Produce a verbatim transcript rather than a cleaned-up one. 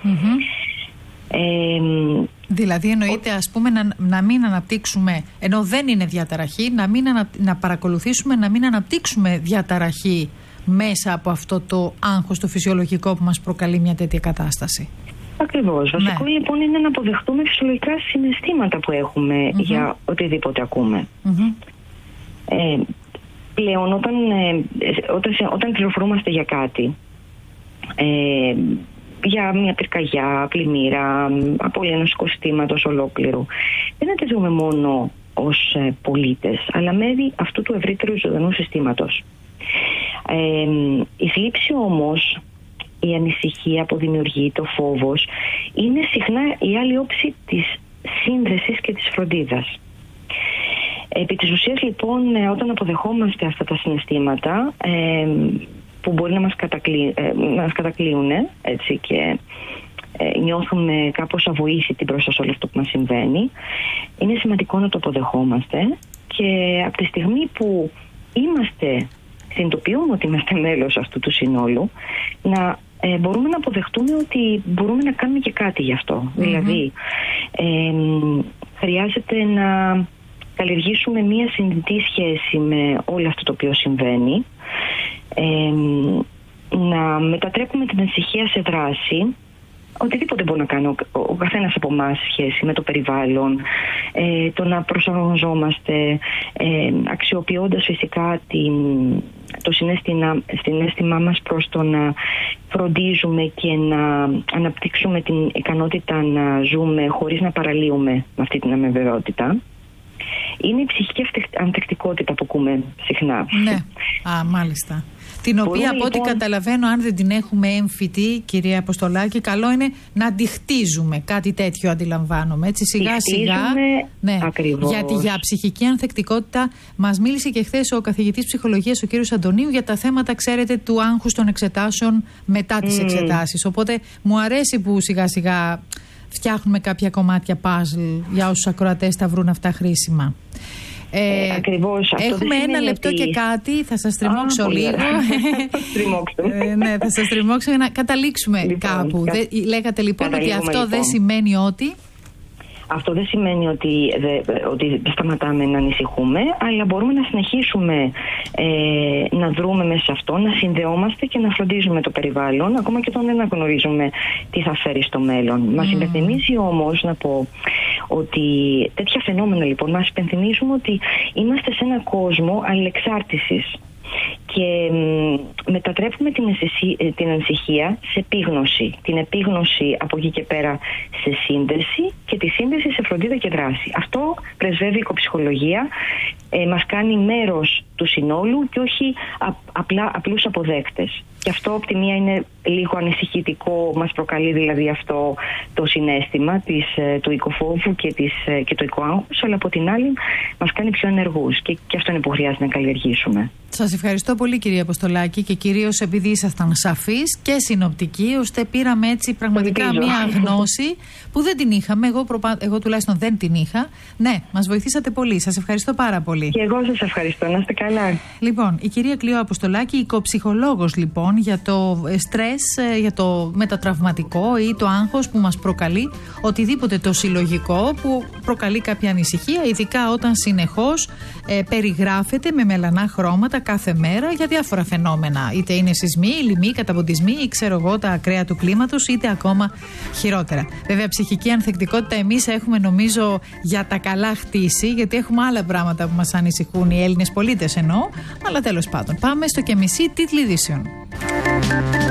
Mm-hmm. Ε, δηλαδή εννοείται ο... ας πούμε να, να μην αναπτύξουμε, ενώ δεν είναι διαταραχή, να, μην ανα, να παρακολουθήσουμε να μην αναπτύξουμε διαταραχή μέσα από αυτό το άγχος το φυσιολογικό που μας προκαλεί μια τέτοια κατάσταση. Ακριβώς. Βασικό ναι. λοιπόν είναι να αποδεχτούμε φυσιολογικά συναισθήματα που έχουμε mm-hmm. για οτιδήποτε ακούμε. Mm-hmm. Ε, πλέον όταν, ε, όταν, όταν πληροφορούμαστε για κάτι, ε, για μια πυρκαγιά, πλημμύρα, απώλεια ενός οικοσυστήματος ολόκληρου, δεν αντιδρούμε μόνο ως ε, πολίτες, αλλά μέρη αυτού του ευρύτερου ζωντανού συστήματος. Ε, η θλίψη όμως, η ανησυχία που δημιουργεί, το φόβος, είναι συχνά η άλλη όψη της σύνδεσης και της φροντίδας. Επί της ουσίας λοιπόν, όταν αποδεχόμαστε αυτά τα συναισθήματα ε, που μπορεί να μας, κατακλεί, ε, να μας κατακλείουν έτσι, και ε, νιώθουμε κάπως αβοήθητοι μπροστά σε όλο αυτό που μας συμβαίνει, είναι σημαντικό να το αποδεχόμαστε και από τη στιγμή που είμαστε, συνειδητοποιούμε ότι είμαστε μέλος αυτού του συνόλου, να ε, μπορούμε να αποδεχτούμε ότι μπορούμε να κάνουμε και κάτι γι' αυτό. Mm-hmm. Δηλαδή, ε, χρειάζεται να καλλιεργήσουμε μία συνειδητή σχέση με όλο αυτό το οποίο συμβαίνει, ε, να μετατρέπουμε την ανησυχία σε δράση. Οτιδήποτε μπορεί να κάνει ο, ο καθένας από εμάς σχέση με το περιβάλλον, ε, το να προσαρμοζόμαστε, ε, αξιοποιώντας φυσικά την, το συναίσθημα, συναίσθημά μας προς το να φροντίζουμε και να αναπτύξουμε την ικανότητα να ζούμε χωρίς να παραλύουμε με αυτή την αμεβεβαιότητα. Είναι η ψυχική ανθεκτικότητα που ακούμε συχνά. Ναι, α, μάλιστα. Την οποία Μπορούμε, από ό,τι λοιπόν... καταλαβαίνω, αν δεν την έχουμε έμφυτη, κυρία Αποστολάκη, καλό είναι να τη χτίζουμε. Κάτι τέτοιο αντιλαμβάνομαι. Έτσι, σιγά σιγά. Ναι, γιατί για ψυχική ανθεκτικότητα μας μίλησε και χθες ο καθηγητής ψυχολογίας, ο κύριος Αντωνίου, για τα θέματα, ξέρετε, του άγχους των εξετάσεων μετά τις mm. εξετάσεις. Οπότε μου αρέσει που σιγά σιγά φτιάχνουμε κάποια κομμάτια puzzle για όσους ακροατές τα βρουν αυτά χρήσιμα. Ε, ε, ακριβώς, έχουμε ένα λεπτό ότι... και κάτι, θα σας τριμώξω λίγο. ε, ναι, θα σας τριμώξω για να καταλήξουμε λοιπόν, κάπου. Κα... Δε, λέγατε λοιπόν ότι αυτό λοιπόν. δεν σημαίνει ότι... Αυτό δεν σημαίνει ότι, δε, ότι σταματάμε να ανησυχούμε, αλλά μπορούμε να συνεχίσουμε ε, να δρούμε μέσα σε αυτό, να συνδεόμαστε και να φροντίζουμε το περιβάλλον, ακόμα και όταν δεν αναγνωρίζουμε τι θα φέρει στο μέλλον. Mm. Μας υπενθυμίζει όμως, να πω, ότι τέτοια φαινόμενα λοιπόν μας υπενθυμίζουν ότι είμαστε σε έναν κόσμο αλληλεξάρτησης και μετατρέπουμε την, εσυσι... την ανησυχία σε επίγνωση. Την επίγνωση από εκεί και πέρα σε σύνδεση και τη σύνδεση σε φροντίδα και δράση. Αυτό πρεσβεύει η οικοψυχολογία, ε, μας κάνει μέρος του συνόλου και όχι α, απλά απλούς αποδέκτες. Και αυτό από τη μία είναι λίγο ανησυχητικό, μας προκαλεί δηλαδή αυτό το συναίσθημα της, του οικοφόβου και, της, και του οικοάγχους, αλλά από την άλλη μας κάνει πιο ενεργούς και, και αυτό είναι που χρειάζεται να καλλιεργήσουμε. Σας ευχαριστώ πολύ, κυρία Αποστολάκη, και κυρίως επειδή ήσασταν σαφείς και συνοπτικοί, ώστε πήραμε έτσι πραγματικά μια γνώση που δεν την είχαμε. Εγώ, προπα... εγώ τουλάχιστον δεν την είχα. Ναι, μας βοηθήσατε πολύ. Σας ευχαριστώ πάρα πολύ. Και εγώ σας ευχαριστώ. Να είστε καλά. Λοιπόν, η κυρία Κλείο Αποστολάκη, οικοψυχολόγος λοιπόν για το στρες, για το μετατραυματικό ή το άγχος που μας προκαλεί οτιδήποτε το συλλογικό που προκαλεί κάποια ανησυχία, ειδικά όταν συνεχώς ε, περιγράφεται με μελανά χρώματα κάθε μέρα για διάφορα φαινόμενα. Είτε είναι σεισμοί, λοιμοί, καταποντισμοί ή ξέρω εγώ τα ακραία του κλίματος, είτε ακόμα χειρότερα. Βέβαια, ψυχική ανθεκτικότητα εμείς έχουμε νομίζω για τα καλά χτίσει, γιατί έχουμε άλλα πράγματα που μας ανησυχούν οι Έλληνες πολίτες εννοώ. Αλλά τέλος πάντων, πάμε στο και μισή τίτλοι ειδήσεων.